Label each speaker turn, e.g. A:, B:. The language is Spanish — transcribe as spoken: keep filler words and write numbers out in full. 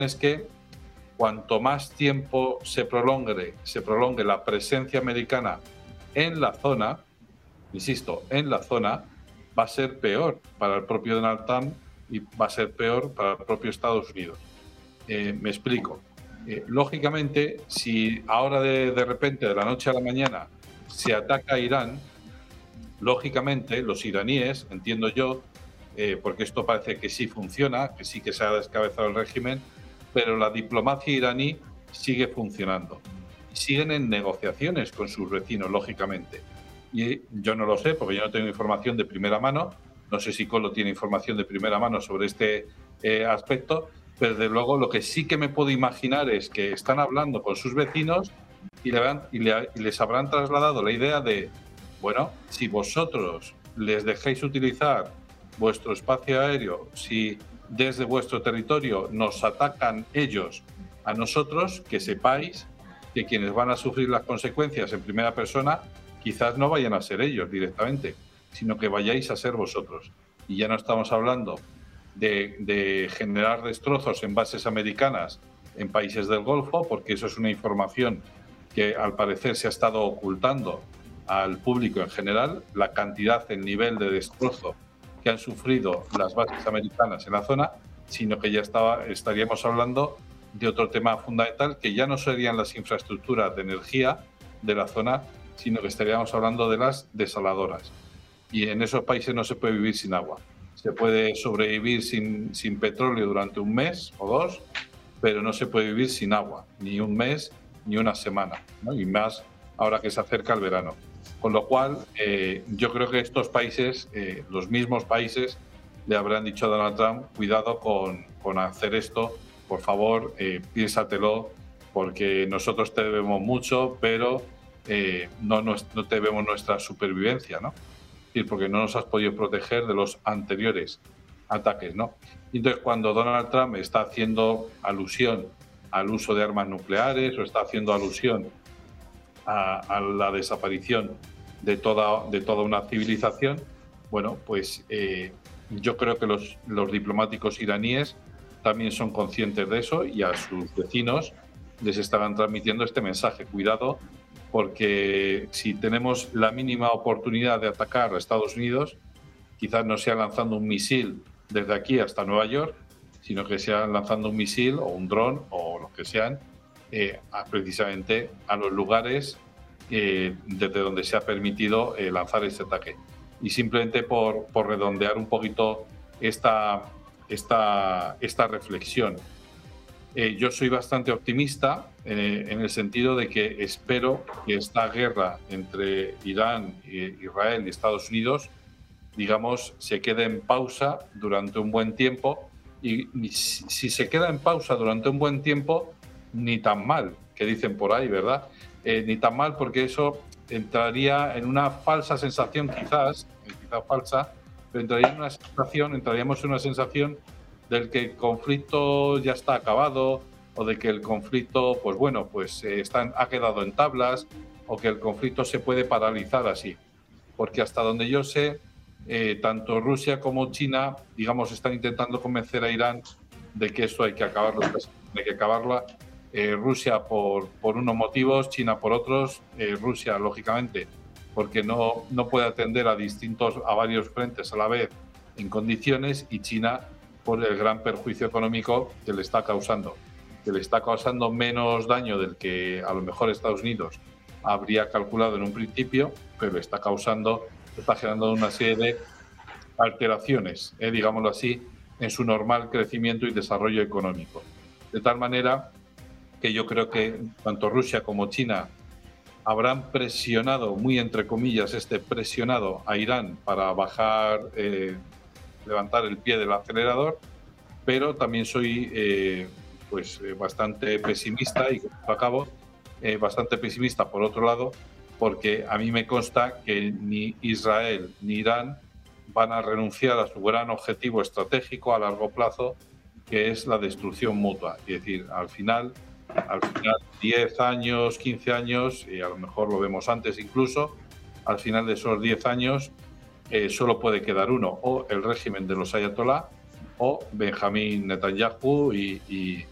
A: es que cuanto más tiempo se prolongue, se prolongue la presencia americana en la zona, insisto, en la zona, va a ser peor para el propio Donald Trump y va a ser peor para el propio Estados Unidos. Eh, me explico. Eh, lógicamente, si ahora de, de repente, de la noche a la mañana, se ataca a Irán, lógicamente los iraníes, entiendo yo, eh, porque esto parece que sí funciona, que sí que se ha descabezado el régimen, pero la diplomacia iraní sigue funcionando. Siguen en negociaciones con sus vecinos, lógicamente. Y yo no lo sé, porque yo no tengo información de primera mano. No sé si Colo tiene información de primera mano sobre este eh, aspecto, pero desde luego lo que sí que me puedo imaginar es que están hablando con sus vecinos y, le habrán, y, le, y les habrán trasladado la idea de, bueno, si vosotros les dejáis utilizar vuestro espacio aéreo, si desde vuestro territorio nos atacan ellos a nosotros, que sepáis que quienes van a sufrir las consecuencias en primera persona quizás no vayan a ser ellos directamente, sino que vayáis a ser vosotros. Y ya no estamos hablando de, de generar destrozos en bases americanas en países del Golfo, porque eso es una información que al parecer se ha estado ocultando al público en general, la cantidad, el nivel de destrozo que han sufrido las bases americanas en la zona, sino que ya estaba, estaríamos hablando de otro tema fundamental, que ya no serían las infraestructuras de energía de la zona, sino que estaríamos hablando de las desaladoras. Y en esos países no se puede vivir sin agua. Se puede sobrevivir sin, sin petróleo durante un mes o dos, pero no se puede vivir sin agua, ni un mes ni una semana, ¿no? Y más ahora que se acerca el verano. Con lo cual, eh, yo creo que estos países, eh, los mismos países, le habrán dicho a Donald Trump, cuidado con, con hacer esto, por favor, eh, piénsatelo, porque nosotros te debemos mucho, pero eh, no, no, no te debemos nuestra supervivencia, ¿no? Es decir, porque no nos has podido proteger de los anteriores ataques, ¿no? Y entonces, cuando Donald Trump está haciendo alusión al uso de armas nucleares o está haciendo alusión a, a la desaparición de toda, de toda una civilización, bueno, pues eh, yo creo que los, los diplomáticos iraníes también son conscientes de eso y a sus vecinos les estarán transmitiendo este mensaje. Cuidado, porque si tenemos la mínima oportunidad de atacar a Estados Unidos, quizás no sea lanzando un misil desde aquí hasta Nueva York, sino que sea lanzando un misil o un dron o lo que sean, eh, a, precisamente a los lugares eh, desde donde se ha permitido eh, lanzar este ataque. Y simplemente por, por redondear un poquito esta, esta, esta reflexión. Eh, yo soy bastante optimista eh, en el sentido de que espero que esta guerra entre Irán, Israel y Estados Unidos, digamos, se quede en pausa durante un buen tiempo. Y, y si, si se queda en pausa durante un buen tiempo, ni tan mal, que dicen por ahí, ¿verdad? Eh, ni tan mal, porque eso entraría en una falsa sensación, quizás, quizás falsa, pero entraría en una sensación, entraríamos en una sensación del que el conflicto ya está acabado, o de que el conflicto, pues bueno, pues eh, está, ha quedado en tablas, o que el conflicto se puede paralizar así. Porque hasta donde yo sé, eh, tanto Rusia como China, digamos, están intentando convencer a Irán de que esto hay que acabarlo, hay que acabarla. Eh, Rusia por, por unos motivos, China por otros. Eh, Rusia, lógicamente, porque no, no puede atender a distintos, a varios frentes a la vez en condiciones, y China por el gran perjuicio económico que le está causando, que le está causando menos daño del que a lo mejor Estados Unidos habría calculado en un principio, pero está causando, está generando una serie de alteraciones, eh, digámoslo así, en su normal crecimiento y desarrollo económico. De tal manera que yo creo que tanto Rusia como China habrán presionado, muy entre comillas, este presionado a Irán para bajar, eh, levantar el pie del acelerador, pero también soy eh, pues eh, bastante pesimista, y con esto acabo, eh, bastante pesimista por otro lado, porque a mí me consta que ni Israel ni Irán van a renunciar a su gran objetivo estratégico a largo plazo, que es la destrucción mutua. Es decir, al final, al final diez años, quince años, y a lo mejor lo vemos antes incluso, al final de esos diez años eh, solo puede quedar uno, o el régimen de los ayatolá o Benjamín Netanyahu y, y,